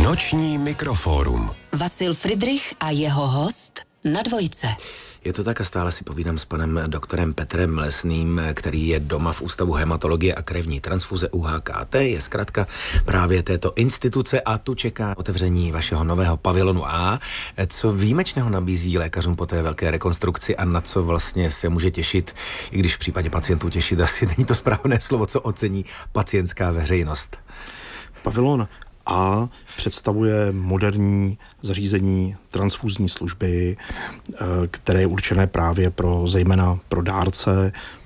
Noční mikrofórum. Vasil Fridrich a jeho host na Dvojce. Je to tak a stále si povídám s panem doktorem Petrem Lesným, který je doma v Ústavu hematologie a krevní transfuze UHKT, je zkrátka právě této instituce a tu čeká otevření vašeho nového pavilonu A. Co výjimečného nabízí lékařům po té velké rekonstrukci a na co vlastně se může těšit, i když v případě pacientů těšit asi není to správné slovo, co ocení pacientská veřejnost? Pavilon A představuje moderní zařízení transfuzní služby, které je určené právě zejména pro dárce,